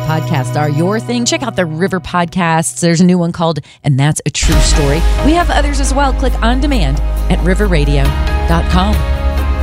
podcasts are your thing, check out the River Podcasts. There's a new one called And That's a True Story. We have others as well. Click on demand at riverradio.com.